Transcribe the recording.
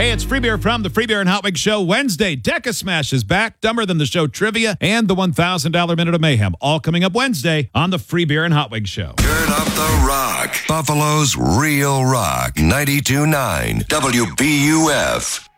Hey, it's Free Beer from the Free Beer and Hot Wings Show. Wednesday, Deca Smash is back, Dumber Than the Show trivia, and the $1,000 Minute of Mayhem. All coming up Wednesday on the Free Beer and Hot Wings Show. Turn up the rock. Buffalo's Real Rock. 92.9 WBUF.